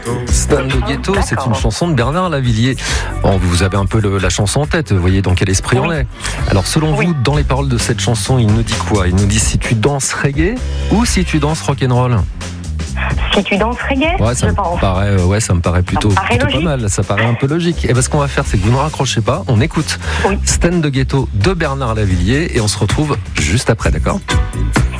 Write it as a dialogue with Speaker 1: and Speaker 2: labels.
Speaker 1: Stan de Ghetto, c'est une chanson de Bernard Lavilliers. Bon, vous avez un peu la chanson en tête, vous voyez dans quel esprit on est. Alors selon vous, dans les paroles de cette chanson, il nous dit quoi? Il nous dit si tu danses reggae ou si tu danses rock'n'roll?
Speaker 2: Si tu danses reggae,
Speaker 1: ça me paraît plutôt pas mal. Ça paraît un peu logique. Et ce qu'on va faire, c'est que vous ne raccrochez pas. On écoute Stan de Ghetto de Bernard Lavilliers et on se retrouve juste après, d'accord?